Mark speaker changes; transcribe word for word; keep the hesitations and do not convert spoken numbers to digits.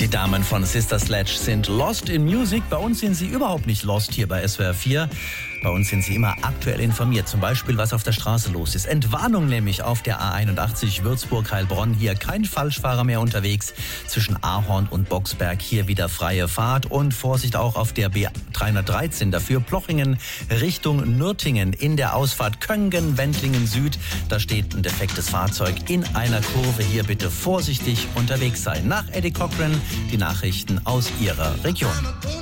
Speaker 1: Die Damen von Sister Sledge sind lost in Music. Bei uns sind sie überhaupt nicht lost hier bei S W R vier. Bei uns sind sie immer aktuell informiert. Zum Beispiel, was auf der Straße los ist. Entwarnung nämlich auf der A einundachtzig Würzburg-Heilbronn. Hier kein Falschfahrer mehr unterwegs. Zwischen Ahorn und Boxberg hier wieder freie Fahrt. Und Vorsicht auch auf der B dreihundertdreizehn. Dafür Plochingen Richtung Nürtingen. In der Ausfahrt Köngen-Wendlingen Süd. Da steht ein defektes Fahrzeug in einer Kurve. Hier bitte vorsichtig unterwegs sein. Nach Eddie Cochran die Nachrichten aus Ihrer Region.